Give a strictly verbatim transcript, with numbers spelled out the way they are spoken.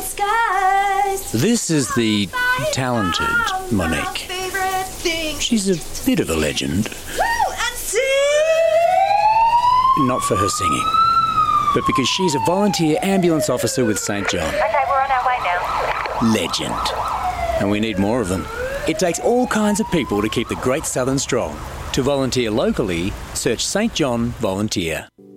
skies. This is the talented Monique. She's a bit of a legend. Woo, and sing! Not for her singing, but because she's a volunteer ambulance officer with Saint John. Okay, we're on our way now. Legend. And we need more of them. It takes all kinds of people to keep the Great Southern strong. To volunteer locally, search Saint John Volunteer.